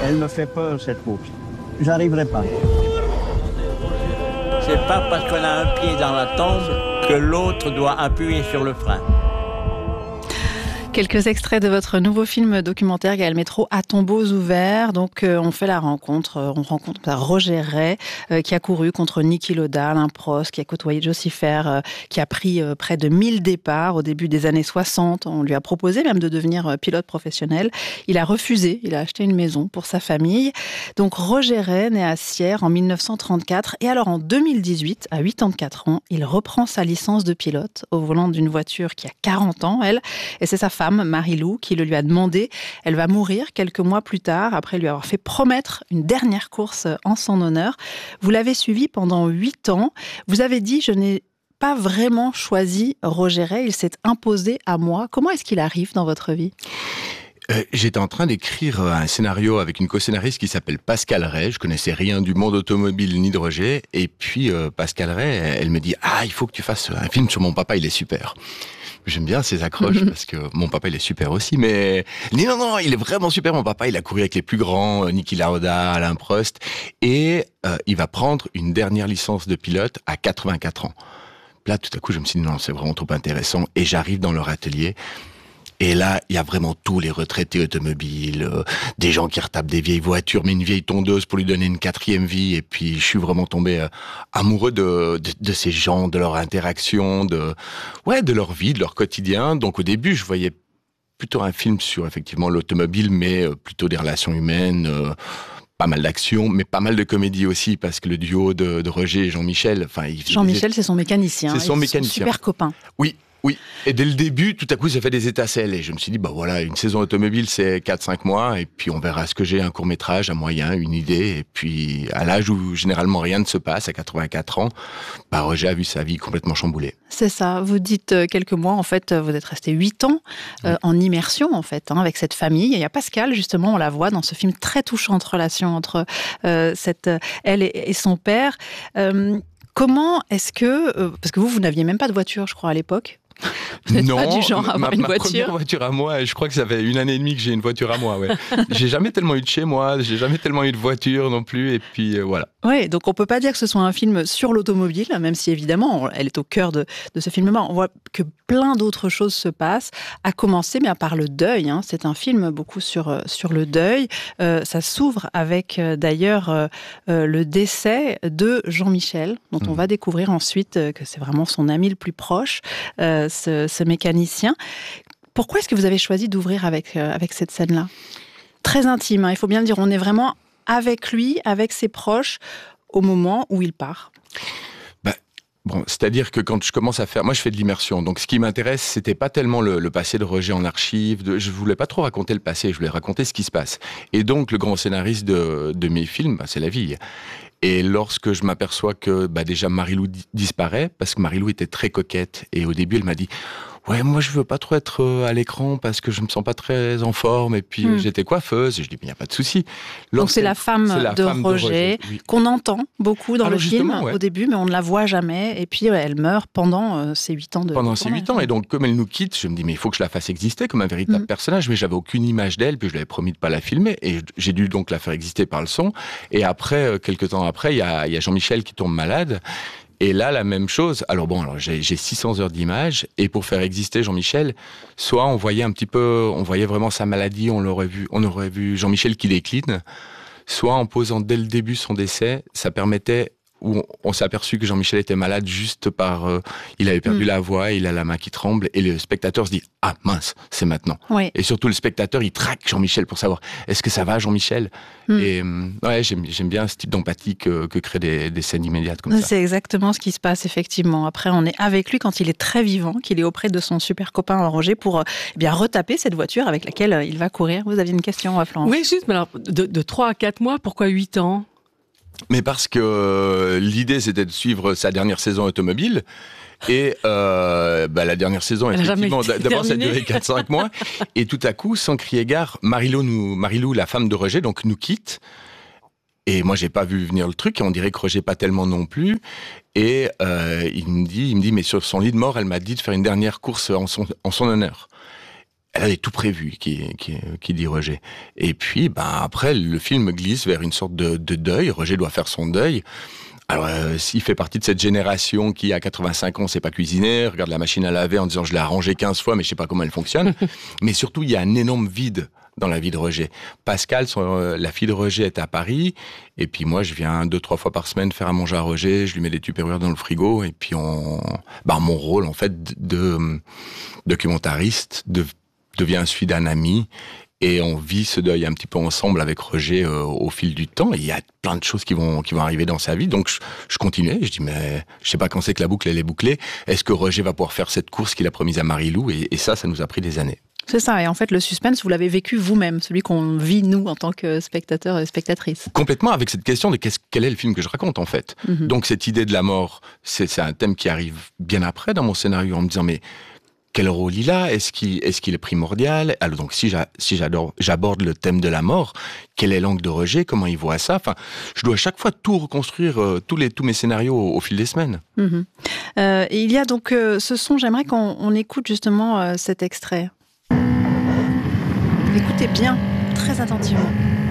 Elle me fait peur, cette course. J'arriverai pas. C'est pas parce qu'on a un pied dans la tombe que l'autre doit appuyer sur le frein. Quelques extraits de votre nouveau film documentaire Gaël Métro, À tombeaux ouverts. Donc, on fait la rencontre. On rencontre Roger Ray, qui a couru contre Niki Lauda, Alain Prost, qui a côtoyé Josie Fer, qui a pris près de 1000 départs au début des années 60. On lui a proposé même de devenir pilote professionnel. Il a refusé. Il a acheté une maison pour sa famille. Donc, Roger Ray, né à Sierre en 1934. Et alors, en 2018, à 84 ans, il reprend sa licence de pilote au volant d'une voiture qui a 40 ans, elle. Et c'est sa femme, Marie-Lou, qui le lui a demandé. Elle va mourir quelques mois plus tard, après lui avoir fait promettre une dernière course en son honneur. Vous l'avez suivi pendant 8 ans. Vous avez dit, je n'ai pas vraiment choisi Roger Ray, il s'est imposé à moi. Comment est-ce qu'il arrive dans votre vie ? J'étais en train d'écrire un scénario avec une co-scénariste qui s'appelle Pascal Ray. Je connaissais rien du monde automobile ni de Roger. Et puis Pascal Ray, elle me dit « Ah, il faut que tu fasses un film sur mon papa, il est super ». J'aime bien ces accroches parce que mon papa, il est super aussi. Mais elle dit non, il est vraiment super, mon papa. Il a couru avec les plus grands, Niki Lauda, Alain Prost. Et il va prendre une dernière licence de pilote à 84 ans. Là, tout à coup, je me suis dit non, c'est vraiment trop intéressant. Et j'arrive dans leur atelier. Et là, il y a vraiment tous les retraités automobiles, des gens qui retapent des vieilles voitures, mais une vieille tondeuse pour lui donner une 4e vie. Et puis, je suis vraiment tombé amoureux de ces gens, de leur interaction, de leur vie, de leur quotidien. Donc, au début, je voyais plutôt un film sur, effectivement, l'automobile, mais plutôt des relations humaines, pas mal d'action, mais pas mal de comédie aussi, parce que le duo de Roger et Jean-Michel... Jean-Michel, c'est son mécanicien. C'est son mécanicien. Super copain. Oui, et dès le début, tout à coup, ça fait des étincelles. Et je me suis dit, une saison automobile, c'est 4-5 mois, et puis on verra ce que j'ai, un court-métrage, un moyen, une idée. Et puis, à l'âge où généralement rien ne se passe, à 84 ans, Roger a vu sa vie complètement chamboulée. C'est ça. Vous dites quelques mois, en fait, vous êtes resté 8 ans en immersion, en fait, avec cette famille. Et il y a Pascal, justement, on la voit dans ce film très touchante relation entre elle et son père. Comment est-ce que... parce que vous n'aviez même pas de voiture, je crois, à l'époque. Vous n'êtes pas du genre à avoir une voiture. Ma première voiture à moi, je crois que ça fait 1 année et demie que j'ai une voiture à moi. Ouais. J'ai jamais tellement eu de chez moi, j'ai jamais tellement eu de voiture non plus, et puis voilà. Oui, donc on peut pas dire que ce soit un film sur l'automobile, même si évidemment elle est au cœur de ce film-là. On voit que plein d'autres choses se passent, à commencer, mais à part le deuil. C'est un film beaucoup sur le deuil. Ça s'ouvre avec d'ailleurs le décès de Jean-Michel, dont on va découvrir ensuite que c'est vraiment son ami le plus proche. Ce mécanicien. Pourquoi est-ce que vous avez choisi d'ouvrir avec cette scène-là ? Très intime, il faut bien le dire. On est vraiment avec lui, avec ses proches, au moment où il part. C'est-à-dire que quand je commence à faire... Moi, je fais de l'immersion. Donc, ce qui m'intéresse, c'était pas tellement le passé de Roger en archive. Je voulais pas trop raconter le passé. Je voulais raconter ce qui se passe. Et donc, le grand scénariste de mes films, c'est la vie. Et lorsque je m'aperçois que déjà Marie-Lou disparaît, parce que Marie-Lou était très coquette, et au début elle m'a dit « Ouais, moi je veux pas trop être à l'écran parce que je me sens pas très en forme, et puis j'étais coiffeuse. » Et je dis « Mais y a pas de souci. » Donc c'est la femme de Roger, oui, qu'on entend beaucoup dans le film au début, mais on ne la voit jamais. Et puis elle meurt pendant ces 8 ans de Pendant ces 8 ans. Et donc comme elle nous quitte, je me dis « Mais il faut que je la fasse exister comme un véritable personnage. » Mais j'avais aucune image d'elle, puis je lui avais promis de pas la filmer. Et j'ai dû donc la faire exister par le son. Et après, quelques temps après, il y a Jean-Michel qui tombe malade. Et là, la même chose. Alors j'ai 600 heures d'images, et pour faire exister Jean-Michel, soit on voyait vraiment sa maladie, on aurait vu Jean-Michel qui décline, soit en posant dès le début son décès, ça permettait, où on s'est aperçu que Jean-Michel était malade juste il avait perdu la voix, il a la main qui tremble, et le spectateur se dit « Ah mince, c'est maintenant ». Oui. Et surtout le spectateur, il traque Jean-Michel pour savoir « Est-ce que ça va Jean-Michel ?» Et j'aime bien ce type d'empathie que créent des scènes immédiates comme ça. C'est exactement ce qui se passe, effectivement. Après, on est avec lui quand il est très vivant, qu'il est auprès de son super copain Roger pour retaper cette voiture avec laquelle il va courir. Vous aviez une question, Florence ? Oui, juste, mais alors, de 3 à 4 mois, pourquoi 8 ans ? Mais parce que l'idée, c'était de suivre sa dernière saison automobile. Et la dernière saison, effectivement, d'abord ça a duré 4-5 mois. Et tout à coup, sans crier gare, Marie-Lou, la femme de Roger, donc nous quitte. Et moi, j'ai pas vu venir le truc, et on dirait que Roger pas tellement non plus. Et il me dit, mais sur son lit de mort, elle m'a dit de faire une dernière course en son honneur. elle avait tout prévu, qui dit Roger. Et puis, après, le film glisse vers une sorte de deuil. Roger doit faire son deuil. Alors, s'il fait partie de cette génération qui, à 85 ans, sait pas cuisiner, regarde la machine à laver en disant je l'ai arrangée 15 fois, mais je sais pas comment elle fonctionne. Mais surtout, il y a un énorme vide dans la vie de Roger. Pascal, la fille de Roger, est à Paris. Et puis moi, je viens 2-3 fois par semaine faire à manger à Roger. Je lui mets des tupperwares dans le frigo. Et puis mon rôle, en fait, de documentariste devient celui d'un ami. Et on vit ce deuil un petit peu ensemble avec Roger au fil du temps. Et il y a plein de choses qui vont arriver dans sa vie. Donc je continuais. Je dis mais je sais pas quand c'est que la boucle elle est bouclée. Est-ce que Roger va pouvoir faire cette course qu'il a promise à Marie-Lou ? Et ça nous a pris des années. C'est ça, et en fait le suspense, vous l'avez vécu vous-même, celui qu'on vit nous en tant que spectateurs et spectatrices. Complètement, avec cette question de quel est le film que je raconte en fait. Mm-hmm. Donc cette idée de la mort, c'est un thème qui arrive bien après dans mon scénario, en me disant mais quel rôle il a ? Est-ce qu'il est primordial ? Alors donc si j'aborde le thème de la mort, quel est l'angle de Roger ? Comment il voit ça ? Enfin, je dois à chaque fois tout reconstruire, tous mes scénarios au fil des semaines. Mm-hmm. Et il y a donc ce son, j'aimerais qu'on écoute justement cet extrait. Écoutez bien, très attentivement.